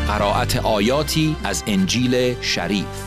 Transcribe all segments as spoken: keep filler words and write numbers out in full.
قرائت آیاتی از انجیل شریف.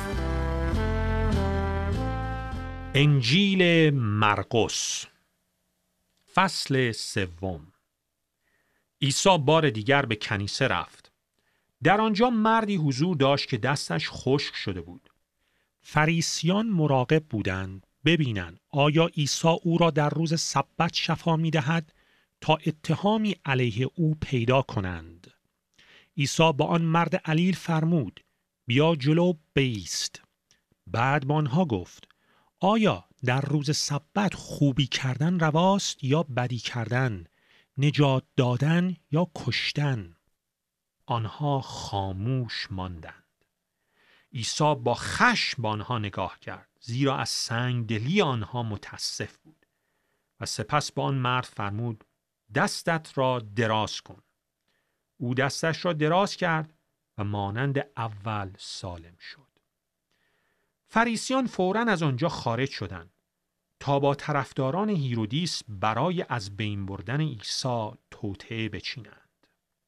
انجیل مرقس فصل سوم. عیسی بار دیگر به کنیسه رفت. در آنجا مردی حضور داشت که دستش خشک شده بود. فریسیان مراقب بودند ببینند آیا عیسی او را در روز سبت شفا می دهد تا اتهامی علیه او پیدا کنند. عیسی با آن مرد علیل فرمود بیا جلو بایست. بعد با آنها گفت آیا در روز سبت خوبی کردن رواست یا بدی کردن، نجات دادن یا کشتن؟ آنها خاموش ماندند. عیسی با خشم به آنها نگاه کرد، زیرا از سنگدلی آنها متاسف بود، و سپس به آن مرد فرمود دستت را دراز کن. او دستش را دراز کرد و مانند اول سالم شد. فریسیان فوراً از آنجا خارج شدند تا با طرفداران هیرودیس برای از بین بردن عیسی توطئه بچینند.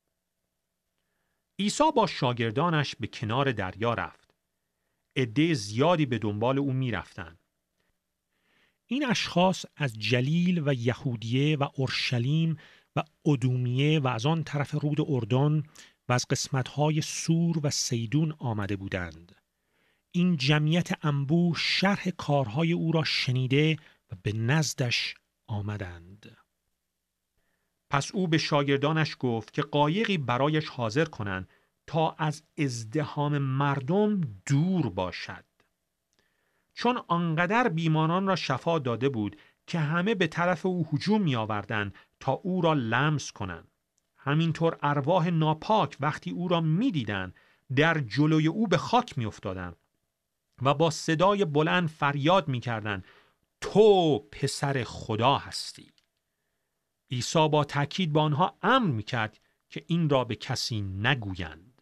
عیسی با شاگردانش به کنار دریا رفت. عده زیادی به دنبال او می رفتند. این اشخاص از جلیل و یهودیه و اورشلیم و ادومیه و از آن طرف رود اردن و از قسمت‌های سور و سیدون آمده بودند. این جمعیت انبوه شرح کارهای او را شنیده و به نزدش آمدند. پس او به شاگردانش گفت که قایقی برایش حاضر کنند تا از ازدحام مردم دور باشد. چون آنقدر بیماران را شفا داده بود که همه به طرف او هجوم می آوردند تا او را لمس کنند. همینطور ارواح ناپاک وقتی او را می دیدند در جلوی او به خاک می افتادند و با صدای بلند فریاد می کردند تو پسر خدا هستی. عیسی با تأکید با آنها امر می کرد که این را به کسی نگویند.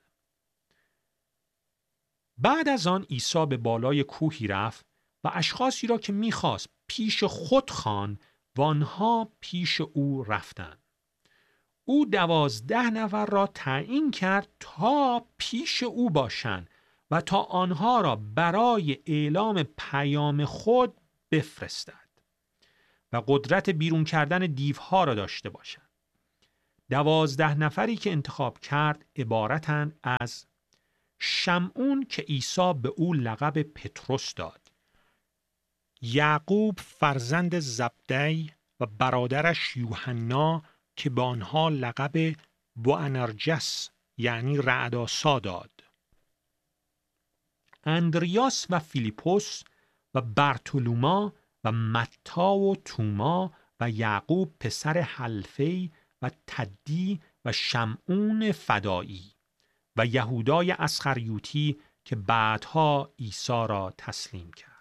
بعد از آن عیسی به بالای کوهی رفت و اشخاصی را که می خواست پیش خود خواند و آنها پیش او رفتند. او دوازده نفر را تعیین کرد تا پیش او باشند و تا آنها را برای اعلام پیام خود بفرستد و قدرت بیرون کردن دیوها را داشته باشند. دوازده نفری که انتخاب کرد عبارتند از شمعون که عیسی به او لقب پتروس داد، یعقوب فرزند زبدی و برادرش یوحنا که به آنها لقب بوانرجس یعنی رعدآسا داد، اندریاس و فیلیپوس و برتولوما و متی و توما و یعقوب پسر حلفی و تدی و شمعون فدایی و یهودای اسخریوطی که بعدها عیسی را تسلیم کرد.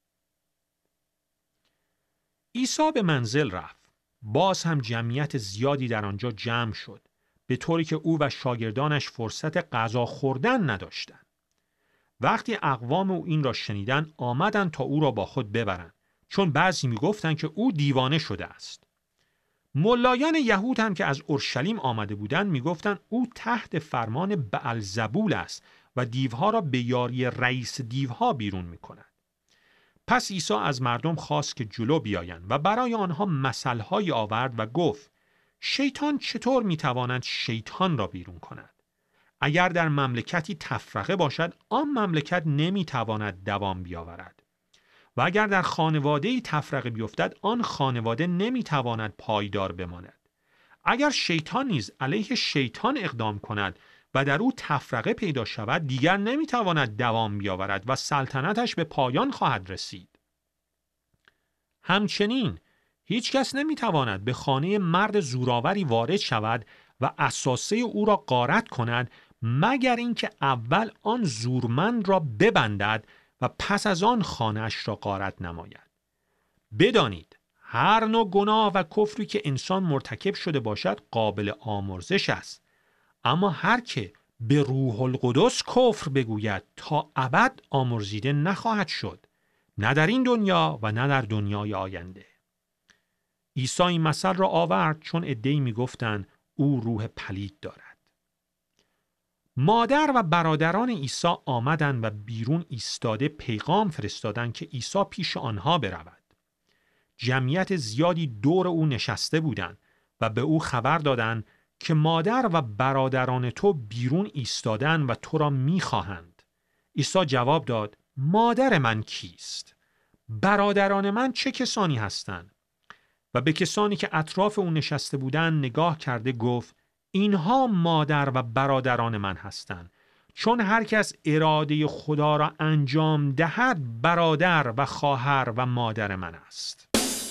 عیسی به منزل رفت. باز هم جمعیت زیادی در آنجا جمع شد، به طوری که او و شاگردانش فرصت غذا خوردن نداشتند. وقتی اقوام او این را شنیدند آمدند تا او را با خود ببرند، چون بعضی میگفتند که او دیوانه شده است. ملایان یهود هم که از اورشلیم آمده بودند میگفتند او تحت فرمان بألزبول است و دیوها را به یاری رئیس دیوها بیرون میکند. پس عیسی از مردم خواست که جلو بیایند و برای آنها مثل‌هایی آورد و گفت شیطان چطور میتواند شیطان را بیرون کند؟ اگر در مملکتی تفرقه باشد آن مملکت نمیتواند دوام بیاورد و اگر در خانواده‌ای تفرقه بیفتد آن خانواده نمیتواند پایدار بماند. اگر شیطان نیز علیه شیطان اقدام کند و در او تفرقه پیدا شود دیگر نمیتواند دوام بیاورد و سلطنتش به پایان خواهد رسید. همچنین هیچ کس نمیتواند به خانه مرد زورآوری وارد شود و اساسه او را غارت کند مگر اینکه اول آن زورمند را ببندد و پس از آن خانه‌اش را غارت نماید. بدانید هر نوع گناه و کفری که انسان مرتکب شده باشد قابل آمرزش است، اما هر که به روح القدس کفر بگوید تا ابد آمرزیده نخواهد شد، نه در این دنیا و نه در دنیای آینده. عیسی این مثل را آورد چون عده‌ای می‌گفتند او روح پلید دارد. مادر و برادران عیسی آمدند و بیرون ایستاده پیغام فرستادند که عیسی پیش آنها برود. جمعیت زیادی دور او نشسته بودند و به او خبر دادند که مادر و برادران تو بیرون ایستادند و تو را می‌خواهند. عیسی جواب داد: مادر من کیست؟ برادران من چه کسانی هستند؟ و به کسانی که اطراف او نشسته بودند نگاه کرده گفت: اینها مادر و برادران من هستند. چون هر کس اراده خدا را انجام دهد برادر و خواهر و مادر من است.